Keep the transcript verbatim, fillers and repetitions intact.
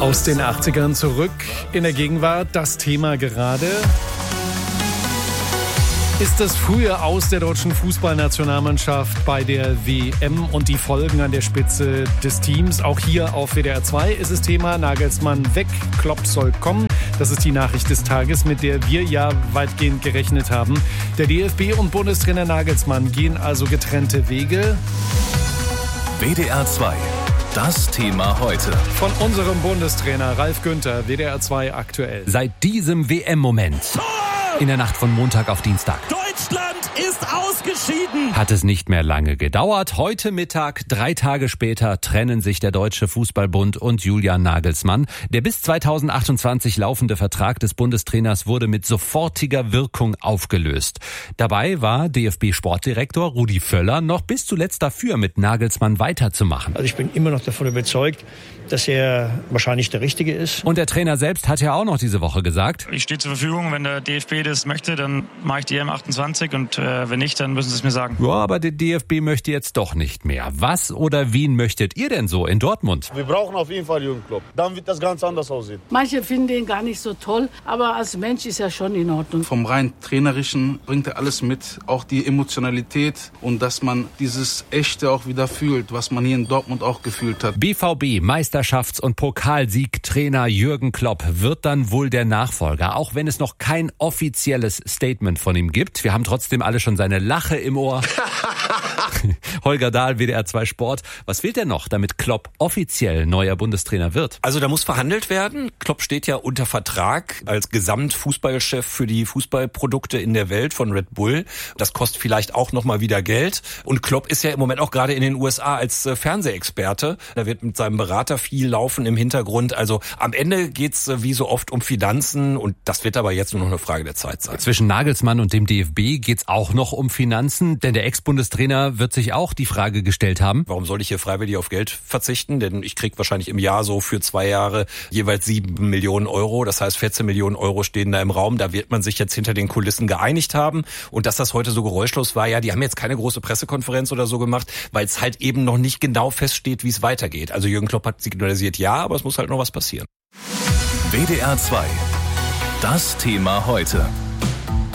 Aus den achtzigern zurück in der Gegenwart. Das Thema gerade ist das frühe Aus der deutschen Fußballnationalmannschaft bei der W M und die Folgen an der Spitze des Teams. Auch hier auf W D R zwei ist es Thema. Nagelsmann weg, Klopp soll kommen. Das ist die Nachricht des Tages, mit der wir ja weitgehend gerechnet haben. Der D F B und Bundestrainer Nagelsmann gehen also getrennte Wege. W D R zwei. Das Thema heute. Von unserem Bundestrainer Ralf Günther, W D R zwei aktuell. Seit diesem W M-Moment, in der Nacht von Montag auf Dienstag, Deutschland ist ausgeschieden. hat es nicht mehr lange gedauert. Heute Mittag, drei Tage später, trennen sich der Deutsche Fußballbund und Julian Nagelsmann. Der bis zweitausendachtundzwanzig laufende Vertrag des Bundestrainers wurde mit sofortiger Wirkung aufgelöst. Dabei war D F B-Sportdirektor Rudi Völler noch bis zuletzt dafür, mit Nagelsmann weiterzumachen. Also ich bin immer noch davon überzeugt, dass er wahrscheinlich der Richtige ist. Und der Trainer selbst hat ja auch noch diese Woche gesagt: Ich stehe zur Verfügung, wenn der D F B das möchte, dann mache ich die E M achtundzwanzig und äh, wenn nicht, dann müssen sie es mir sagen. Ja, aber der D F B möchte jetzt doch nicht mehr. Was oder wen möchtet ihr denn so in Dortmund? Wir brauchen auf jeden Fall Jürgen Klopp. Dann wird das ganz anders aussehen. Manche finden den gar nicht so toll, aber als Mensch ist er schon in Ordnung. Vom rein Trainerischen bringt er alles mit, auch die Emotionalität und dass man dieses Echte auch wieder fühlt, was man hier in Dortmund auch gefühlt hat. B V B Meisterschafts- und Pokalsiegtrainer Jürgen Klopp wird dann wohl der Nachfolger, auch wenn es noch kein offizielles Statement von ihm gibt. Wir haben trotzdem alle schon seine Lache im Ohr. Holger Dahl, W D R zwei Sport. Was fehlt denn noch, damit Klopp offiziell neuer Bundestrainer wird? Also da muss verhandelt werden. Klopp steht ja unter Vertrag als Gesamtfußballchef für die Fußballprodukte in der Welt von Red Bull. Das kostet vielleicht auch nochmal wieder Geld. Und Klopp ist ja im Moment auch gerade in den U S A als äh, Fernsehexperte. Da wird mit seinem Berater viel laufen im Hintergrund. Also am Ende geht's äh, wie so oft um Finanzen und das wird aber jetzt nur noch eine Frage der Zeit sein. Zwischen Nagelsmann und dem D F B geht's auch noch um Finanzen, denn der Ex-Bundestrainer wird sich auch die Frage gestellt haben: Warum soll ich hier freiwillig auf Geld verzichten? Denn ich krieg wahrscheinlich im Jahr so für zwei Jahre jeweils sieben Millionen Euro. Das heißt, vierzehn Millionen Euro stehen da im Raum. Da wird man sich jetzt hinter den Kulissen geeinigt haben. Und dass das heute so geräuschlos war, ja, die haben jetzt keine große Pressekonferenz oder so gemacht, weil es halt eben noch nicht genau feststeht, wie es weitergeht. Also Jürgen Klopp hat signalisiert, ja, aber es muss halt noch was passieren. W D R zwei. Das Thema heute.